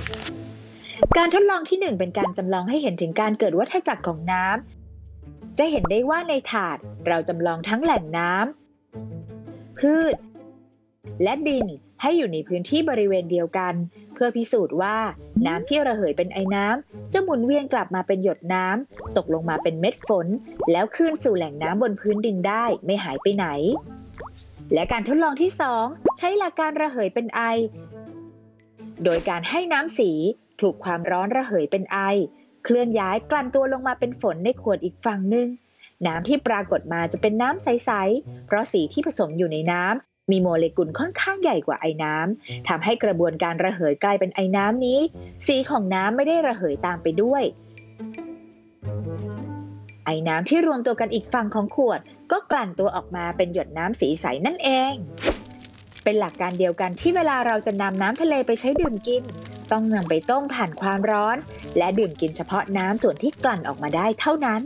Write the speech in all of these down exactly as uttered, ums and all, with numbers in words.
การทดลองที่หนึ่งเป็นการจำลองให้เห็นถึงการเกิดวัฏจักรของน้ำจะเห็นได้ว่าในถาดเราจำลองทั้งแหล่งน้ำพืชและดินให้อยู่ในพื้นที่บริเวณเดียวกันเพื่อพิสูจน์ว่าน้ำที่ระเหยเป็นไอน้ำจะหมุนเวียนกลับมาเป็นหยดน้ำตกลงมาเป็นเม็ดฝนแล้วคืนสู่แหล่งน้ำบนพื้นดินได้ไม่หายไปไหนและการทดลองที่สองใช้หลักการระเหยเป็นไอโดยการให้น้ำสีถูกความร้อนระเหยเป็นไอเคลื่อนย้ายกลั่นตัวลงมาเป็นฝนในขวดอีกฝั่งหนึ่งน้ำที่ปรากฏมาจะเป็นน้ำใสๆเพราะสีที่ผสมอยู่ในน้ำมีโมเลกุลค่อนข้างใหญ่กว่าไอน้ำทำให้กระบวนการระเหยกลายเป็นไอน้ำนี้สีของน้ำไม่ได้ระเหยตามไปด้วยไอน้ำที่รวมตัวกันอีกฝั่งของขวดก็กลั่นตัวออกมาเป็นหยดน้ำสีใสนั่นเองเป็นหลักการเดียวกันที่เวลาเราจะนำน้ำทะเลไปใช้ดื่มกินต้องนำไปต้มผ่านความร้อนและดื่มกินเฉพาะน้ำส่วนที่กลั่นออกมาได้เท่านั้น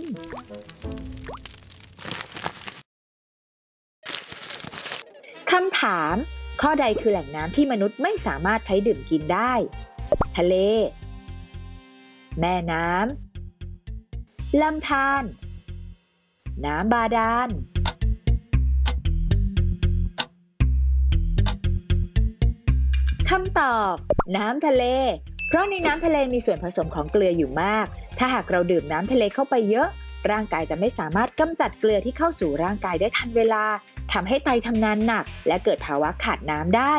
คำถามข้อใดคือแหล่งน้ำที่มนุษย์ไม่สามารถใช้ดื่มกินได้ทะเลแม่น้ำลำธารน้ำบาดาลคำตอบน้ำทะเลเพราะในน้ำทะเลมีส่วนผสมของเกลืออยู่มากถ้าหากเราดื่มน้ำทะเลเข้าไปเยอะร่างกายจะไม่สามารถกำจัดเกลือที่เข้าสู่ร่างกายได้ทันเวลาทำให้ไตทำงานหนักและเกิดภาวะขาดน้ำได้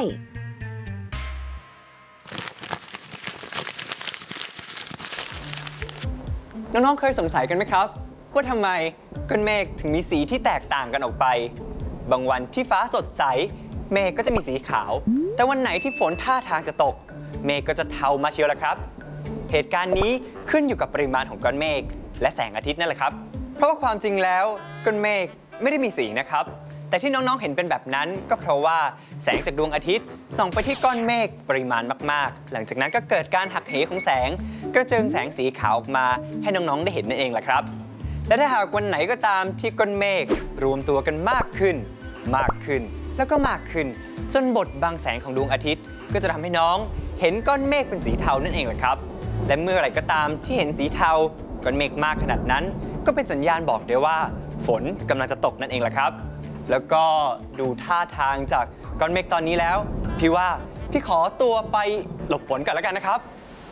น้องๆเคยสงสัยกันไหมครับว่าทำไมก้อนเมฆถึงมีสีที่แตกต่างกันออกไปบางวันที่ฟ้าสดใสเมฆก็จะมีสีขาวแต่วันไหนที่ฝนท่าทางจะตกเมฆก็จะเทามาเชียวละครับเหตุการณ์นี้ขึ้นอยู่กับปริมาณของก้อนเมฆและแสงอาทิตย์นั่นแหละครับเพราะว่าความจริงแล้วก้อนเมฆไม่ได้มีสีนะครับแต่ที่น้องๆเห็นเป็นแบบนั้นก็เพราะว่าแสงจากดวงอาทิตย์ส่องไปที่ก้อนเมฆปริมาณมากๆหลังจากนั้นก็เกิดการหักเหของแสงกระเจิงแสงสีขาวออกมาให้น้องๆได้เห็นนั่นเองแหละครับและถ้าหากวันไหนก็ตามที่ก้อนเมฆรวมตัวกันมากขึ้นมากขึ้นแล้วก็มากขึ้นจนบดบังแสงของดวงอาทิตย์ก็จะทำให้น้องเห็นก้อนเมฆเป็นสีเทานั่นเองแหละครับและเมื่อไหร่ก็ตามที่เห็นสีเทาก้อนเมฆมากขนาดนั้นก็เป็นสัญญาณบอกได้ว่าฝนกำลังจะตกนั่นเองแหละครับแล้วก็ดูท่าทางจากก้อนเมฆตอนนี้แล้วพี่ว่าพี่ขอตัวไปหลบฝนก่อนแล้วกันนะครับ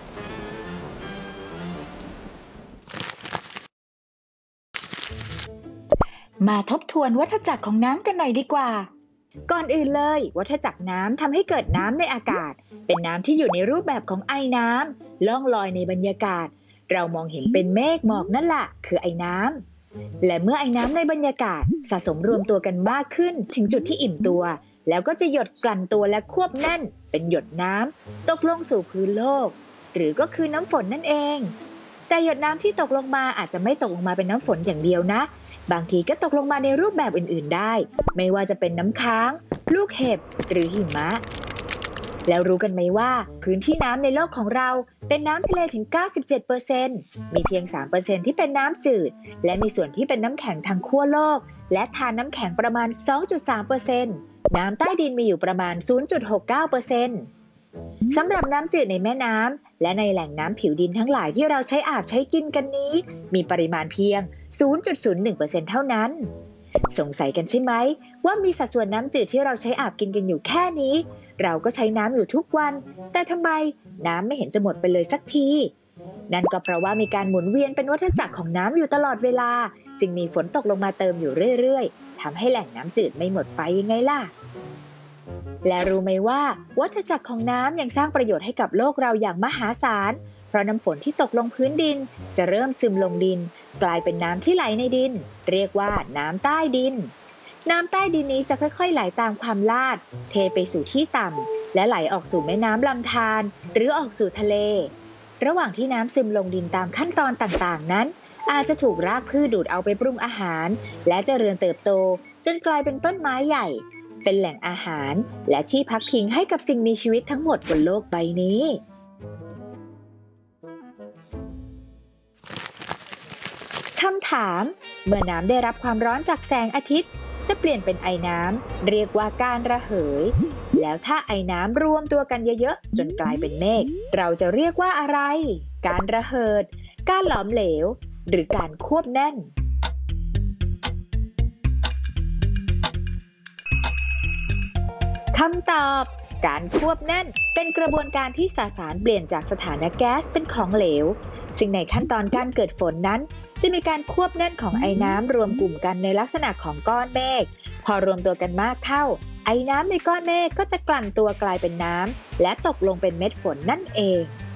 มาทบทวนวัฏจักรของน้ำกันหน่อยดีกว่าก่อนอื่นเลยวัฏจักรน้ำทำให้เกิดน้ำในอากาศเป็นน้ำที่อยู่ในรูปแบบของไอน้ำล่องลอยในบรรยากาศเรามองเห็นเป็นเมฆหมอกนั่นแหละคือไอน้ำและเมื่อไอน้ำในบรรยากาศสะสมรวมตัวกันมากขึ้นถึงจุดที่อิ่มตัวแล้วก็จะหยดกลั่นตัวและควบแน่นเป็นหยดน้ำตกลงสู่พื้นโลกหรือก็คือน้ำฝนนั่นเองแต่หยดน้ำที่ตกลงมาอาจจะไม่ตกลงมาเป็นน้ำฝนอย่างเดียวนะบางทีก็ตกลงมาในรูปแบบอื่นๆได้ไม่ว่าจะเป็นน้ำค้างลูกเห็บหรือหิมะแล้วรู้กันไหมว่าพื้นที่น้ำในโลกของเราเป็นน้ำทะเลถึง เก้าสิบเจ็ดเปอร์เซ็นต์ มีเพียง สามเปอร์เซ็นต์ ที่เป็นน้ำจืดและมีส่วนที่เป็นน้ำแข็งทางขั้วโลกและทานน้ำแข็งประมาณ สองจุดสามเปอร์เซ็นต์ น้ำใต้ดินมีอยู่ประมาณ ศูนย์จุดหกเก้าเปอร์เซ็นต์ สำหรับน้ำจืดในแม่น้ำและในแหล่งน้ำผิวดินทั้งหลายที่เราใช้อาบใช้กินกันนี้มีปริมาณเพียง ศูนย์จุดศูนย์หนึ่งเปอร์เซ็นต์ เท่านั้นสงสัยกันใช่ไหมว่ามีสัดส่วนน้ำจืดที่เราใช้อาบกินกันอยู่แค่นี้เราก็ใช้น้ำอยู่ทุกวันแต่ทำไมน้ำไม่เห็นจะหมดไปเลยสักทีนั่นก็เพราะว่ามีการหมุนเวียนเป็นวัฏจักรของน้ำอยู่ตลอดเวลาจึงมีฝนตกลงมาเติมอยู่เรื่อยๆทำให้แหล่งน้ำจืดไม่หมดไปยังไงล่ะและรู้ไหมว่าวัฏจักรของน้ำยังสร้างประโยชน์ให้กับโลกเราอย่างมหาศาลเพราะน้ำฝนที่ตกลงพื้นดินจะเริ่มซึมลงดินกลายเป็นน้ำที่ไหลในดินเรียกว่าน้ำใต้ดินน้ำใต้ดินนี้จะค่อยๆไหลตามความลาดเทไปสู่ที่ต่ำและไหลออกสู่แม่น้ำลำธารหรือออกสู่ทะเลระหว่างที่น้ำซึมลงดินตามขั้นตอนต่างๆนั้นอาจจะถูกรากพืชดูดเอาไปปรุงอาหารและเจริญเติบโตจนกลายเป็นต้นไม้ใหญ่เป็นแหล่งอาหารและที่พักพิงให้กับสิ่งมีชีวิตทั้งหมดบนโลกใบนี้คำถามเมื่อน้ำได้รับความร้อนจากแสงอาทิตย์จะเปลี่ยนเป็นไอน้ำเรียกว่าการระเหยแล้วถ้าไอน้ำรวมตัวกันเยอะๆจนกลายเป็นเมฆเราจะเรียกว่าอะไร การระเหิดการหลอมเหลวหรือการควบแน่นคำตอบการควบแน่นเป็นกระบวนการที่สสารเปลี่ยนจากสถานะแก๊สเป็นของเหลวซึ่งในขั้นตอนการเกิดฝนนั้นจะมีการควบแน่นของไอน้ำรวมกลุ่มกันในลักษณะของก้อนเมฆพอรวมตัวกันมากเข้าไอน้ำในก้อนเมฆก็จะกลั่นตัวกลายเป็นน้ำและตกลงเป็นเม็ดฝนนั่นเอง